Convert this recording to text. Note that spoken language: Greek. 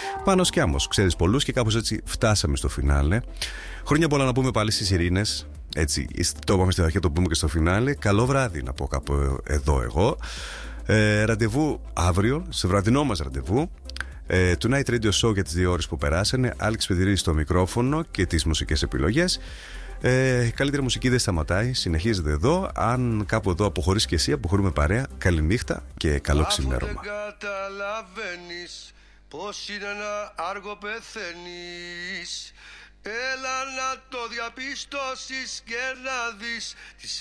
Πάνος και Άμμος, ξέρεις πολλούς, και κάπως έτσι φτάσαμε στο φινάλε. Χρόνια πολλά να πούμε πάλι στις Ειρήνες. Έτσι, το είπαμε στην αρχή, το πούμε και στο φινάλε. Καλό βράδυ να πω κάπου εδώ εγώ. Ραντεβού αύριο, σε βραδινό μας ραντεβού. Tonight Radio Show για τις 2 ώρες που περάσανε. Άλεξ Πεδηρής στο μικρόφωνο και τις μουσικές επιλογές. Καλύτερη μουσική δεν σταματάει, συνεχίζεται εδώ. Αν κάπου εδώ αποχωρείς και εσύ, αποχωρούμε παρέα. Καληνύχτα και καλό ξημέρωμα. Δεν καταλαβαίνεις πως είναι ένα άργο πεθαίνεις. Έλα να το διαπιστώσεις και να δεις τις